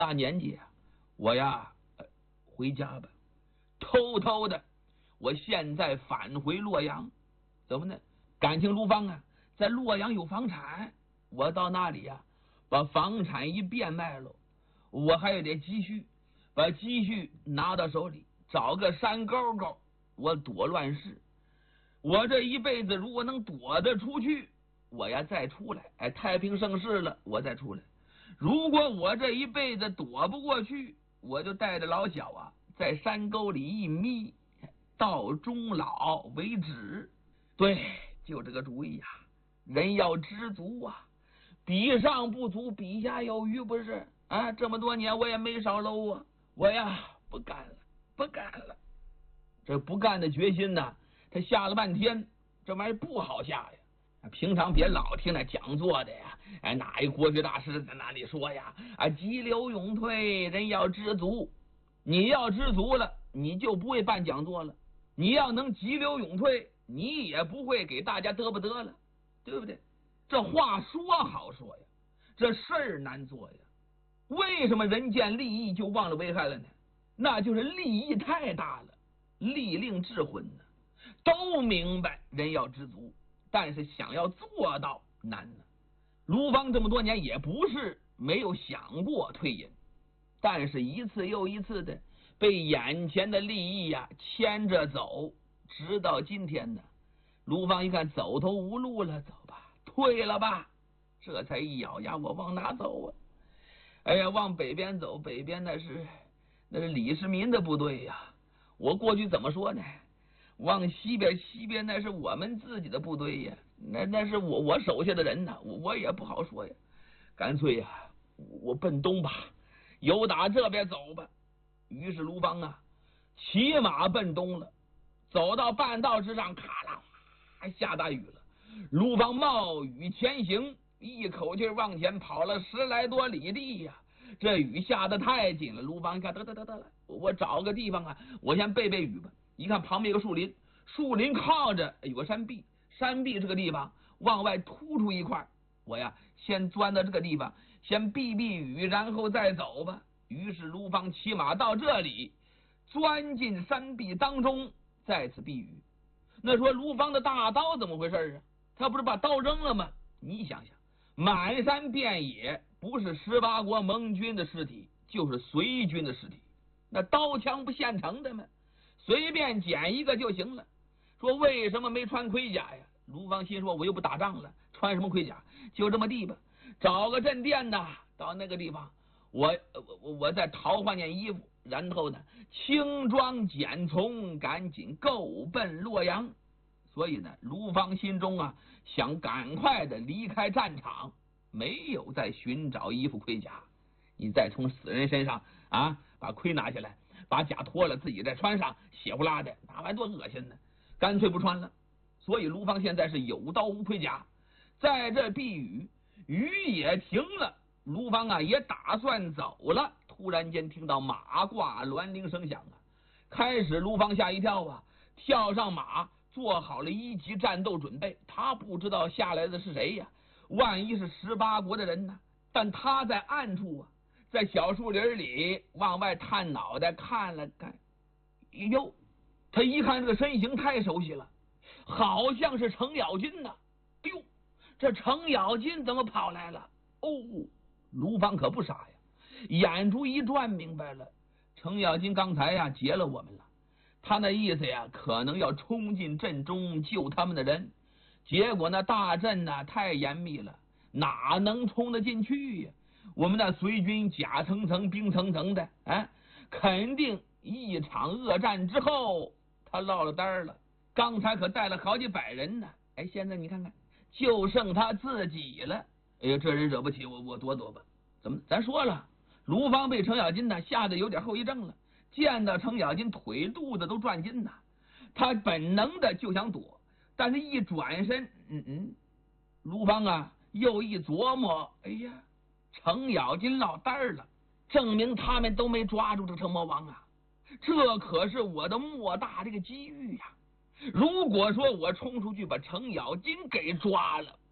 大年纪啊，我呀，回家吧，偷偷的，我现在返回洛阳，怎么呢？感情卢芳啊，在洛阳有房产，我到那里呀，把房产一变卖了，我还有点积蓄，把积蓄拿到手里，找个山沟沟，我躲乱世。我这一辈子如果能躲得出去，我呀再出来，太平盛世了，我再出来。如果我这一辈子躲不过去，我就带着老小啊，在山沟里一眯，到终老为止。对，就这个主意呀。人要知足啊，比上不足，比下有余，不是啊？这么多年我也没少搂啊，我呀不干了，不干了。这不干的决心呢，他下了半天，这玩意儿不好下呀。平常别老听那讲座的呀，哪一国学大师在那里说呀，急流勇退，人要知足。你要知足了，你就不会办讲座了。你要能急流勇退，你也不会给大家嘚不得了，对不对？这话说好说呀，这事儿难做呀。为什么人见利益就忘了危害了呢？那就是利益太大了，利令智昏呢。都明白人要知足，但是想要做到难呢。卢芳这么多年也不是没有想过退隐，但是一次又一次的被眼前的利益呀牵着走，直到今天呢。卢芳一看走投无路了，走吧，退了吧，这才一咬牙，我往哪走啊？哎呀，往北边走，北边那是李世民的部队呀。我过去怎么说呢？往西边，西边那是我们自己的部队呀，那是我手下的人呢，我也不好说呀。干脆呀，我奔东吧，由打这边走吧。于是卢芳啊，骑马奔东了。走到半道之上，咔啦下大雨了。卢芳冒雨前行，一口气往前跑了10来多里地呀。这雨下得太紧了，卢芳一看，得了，我找个地方啊，我先避避雨吧。一看旁边有个树林，树林靠着有个山壁，山壁这个地方往外突出一块，我呀先钻到这个地方，先避避雨，然后再走吧。于是卢芳骑马到这里，钻进山壁当中，在此避雨。那说卢芳的大刀怎么回事啊？他不是把刀扔了吗？你想想，满山遍野不是18国盟军的尸体，就是隋军的尸体，那刀枪不现成的吗？随便捡一个就行了。说为什么没穿盔甲呀？卢芳心说，我又不打仗了，穿什么盔甲？就这么地吧，找个镇店呐，到那个地方，我再淘换件衣服，然后呢，轻装简从，赶紧够奔洛阳。所以呢，卢芳心中啊，想赶快的离开战场，没有再寻找衣服盔甲。你再从死人身上啊，把盔拿下来，把甲脱了，自己再穿上，血呼啦的，那玩意多恶心呢！干脆不穿了。所以卢芳现在是有刀无盔甲，在这避雨，雨也停了，卢芳啊也打算走了。突然间听到马挂銮铃声响啊，开始卢芳吓一跳啊，跳上马，做好了1级战斗准备。他不知道下来的是谁呀，万一是18国的人呢？但他在暗处啊，在小树林里往外探脑袋看了看，哟，他一看这个身形太熟悉了，好像是程咬金呐！哎呦，这程咬金怎么跑来了？哦，卢芳可不傻呀，眼珠一转，明白了，程咬金刚才呀劫了我们了。他那意思呀，可能要冲进阵中救他们的人，结果那大阵呢太严密了，哪能冲得进去呀？我们那隋军甲层层兵层层的，肯定一场恶战之后他落了单了。刚才可带了好几百人呢，现在你看看就剩他自己了。哎呀，这人惹不起，我躲躲吧。怎么咱说了，卢芳被程咬金呢吓得有点后遗症了，见到程咬金腿肚子都转筋呐，他本能的就想躲，但是一转身，卢芳啊又一琢磨，哎呀，程咬金落单了，证明他们都没抓住这程魔王啊，这可是我的莫大这个机遇呀！如果说我冲出去把程咬金给抓了，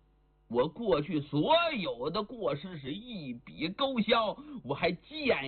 我过去所有的过失是一笔勾销，我还建